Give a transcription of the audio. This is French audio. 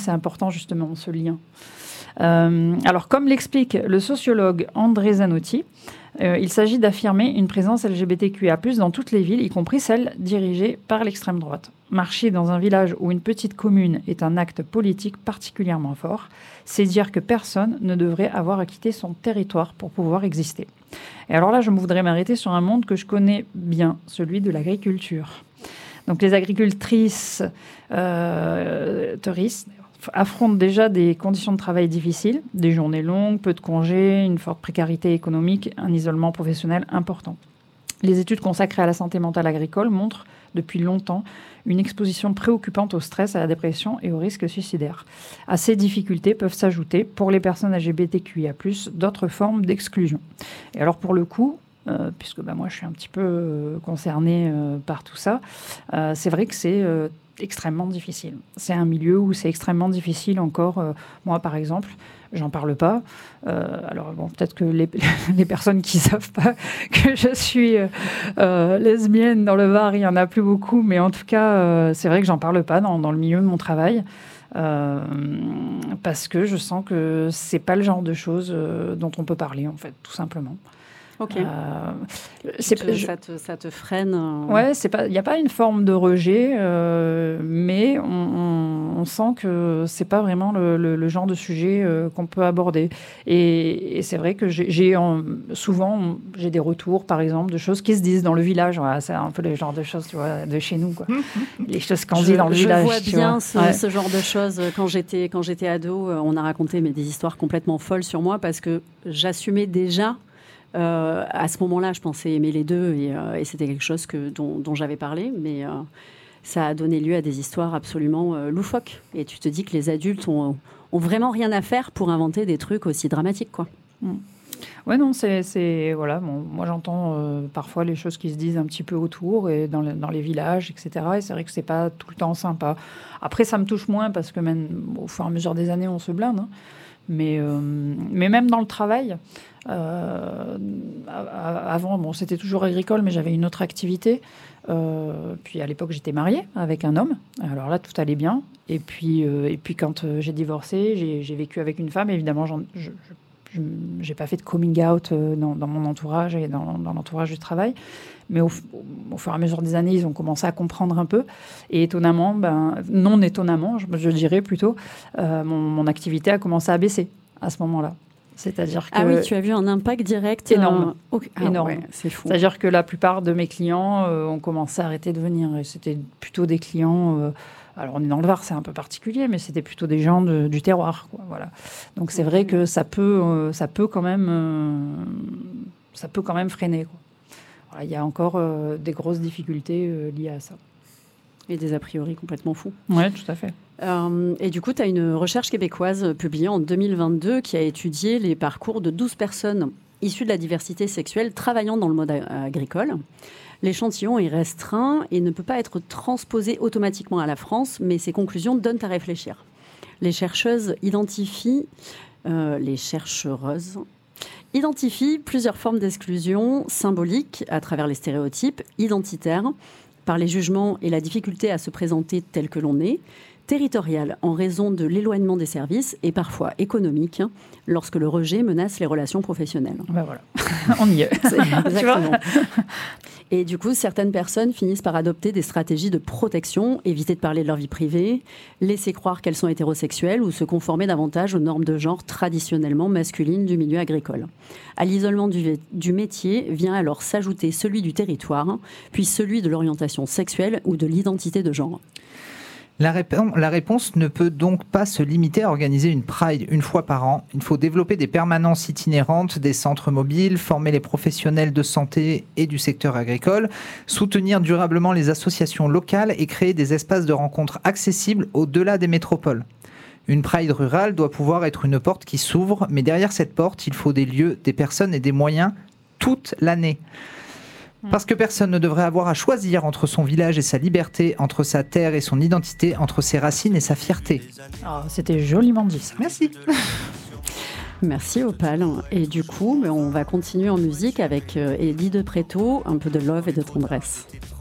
c'est important justement ce lien. Alors, comme l'explique le sociologue André Zanotti, il s'agit d'affirmer une présence LGBTQIA+, dans toutes les villes, y compris celles dirigées par l'extrême droite. Marcher dans un village ou une petite commune est un acte politique particulièrement fort. C'est dire que personne ne devrait avoir à quitter son territoire pour pouvoir exister. Et alors là, je voudrais m'arrêter sur un monde que je connais bien, celui de l'agriculture. Donc les agricultrices, affrontent déjà des conditions de travail difficiles, des journées longues, peu de congés, une forte précarité économique, un isolement professionnel important. Les études consacrées à la santé mentale agricole montrent depuis longtemps une exposition préoccupante au stress, à la dépression et aux risques suicidaires. À ces difficultés peuvent s'ajouter, pour les personnes LGBTQIA+, d'autres formes d'exclusion. Et alors pour le coup, puisque moi je suis un petit peu concernée par tout ça, c'est vrai que c'est extrêmement difficile. C'est un milieu où c'est extrêmement difficile encore. Moi, par exemple, j'en parle pas. Alors, bon, peut-être que les personnes qui savent pas que je suis lesbienne dans le Var, il y en a plus beaucoup. Mais en tout cas, c'est vrai que j'en parle pas dans le milieu de mon travail. Parce que je sens que c'est pas le genre de choses dont on peut parler, en fait, tout simplement. Ok. Ça te freine. Ouais, il n'y a pas une forme de rejet, mais on sent que c'est pas vraiment le genre de sujet qu'on peut aborder. Et c'est vrai que souvent j'ai des retours, par exemple, de choses qui se disent dans le village. Voilà, c'est un peu le genre de choses, tu vois, de chez nous, quoi. Les choses qu'on dit dans le village. Je vois bien ce genre de choses. Quand j'étais ado, on a raconté des histoires complètement folles sur moi parce que j'assumais déjà. À ce moment-là, je pensais aimer les deux et c'était quelque chose dont j'avais parlé, mais ça a donné lieu à des histoires absolument loufoques. Et tu te dis que les adultes ont vraiment rien à faire pour inventer des trucs aussi dramatiques, quoi. Ouais, non, voilà. Bon, moi, j'entends parfois les choses qui se disent un petit peu autour et dans les villages, etc. Et c'est vrai que c'est pas tout le temps sympa. Après, ça me touche moins parce que même au fur et à mesure des années, on se blinde. Hein. Mais même dans le travail, avant, c'était toujours agricole, mais j'avais une autre activité. Puis à l'époque, j'étais mariée avec un homme. Alors là, tout allait bien. Et puis quand j'ai divorcé, j'ai vécu avec une femme. Évidemment, je n'ai pas fait de coming out dans mon entourage et dans l'entourage du travail. Mais au fur et à mesure des années, ils ont commencé à comprendre un peu. Et étonnamment, non étonnamment, je dirais plutôt, mon activité a commencé à baisser à ce moment-là. C'est-à-dire que... Ah oui, tu as vu un impact direct énorme. Énorme. Ouais, c'est fou. C'est-à-dire que la plupart de mes clients ont commencé à arrêter de venir. Et c'était plutôt des clients... alors, on est dans le Var, c'est un peu particulier, mais c'était plutôt des gens du terroir, quoi, voilà. Donc, c'est vrai que ça peut quand même freiner, quoi. Il y a encore des grosses difficultés liées à ça. Et des a priori complètement fous. Oui, tout à fait. Et du coup, tu as une recherche québécoise publiée en 2022 qui a étudié les parcours de 12 personnes issues de la diversité sexuelle travaillant dans le monde agricole. L'échantillon est restreint et ne peut pas être transposé automatiquement à la France, mais ses conclusions donnent à réfléchir. Les chercheuses identifient plusieurs formes d'exclusion symboliques à travers les stéréotypes, identitaires, par les jugements et la difficulté à se présenter tel que l'on est, territoriale en raison de l'éloignement des services et parfois économique lorsque le rejet menace les relations professionnelles. Ben voilà, on y est. Exactement. Et du coup, certaines personnes finissent par adopter des stratégies de protection, éviter de parler de leur vie privée, laisser croire qu'elles sont hétérosexuelles ou se conformer davantage aux normes de genre traditionnellement masculines du milieu agricole. À l'isolement du métier vient alors s'ajouter celui du territoire, puis celui de l'orientation sexuelle ou de l'identité de genre. La réponse ne peut donc pas se limiter à organiser une Pride une fois par an. Il faut développer des permanences itinérantes, des centres mobiles, former les professionnels de santé et du secteur agricole, soutenir durablement les associations locales et créer des espaces de rencontre accessibles au-delà des métropoles. Une Pride rurale doit pouvoir être une porte qui s'ouvre, mais derrière cette porte, il faut des lieux, des personnes et des moyens toute l'année. Parce que personne ne devrait avoir à choisir entre son village et sa liberté, entre sa terre et son identité, entre ses racines et sa fierté. Oh, c'était joliment dit, ça. Merci. Merci Opal. Et du coup, on va continuer en musique avec Eddie de Préto, un peu de love et de tendresse.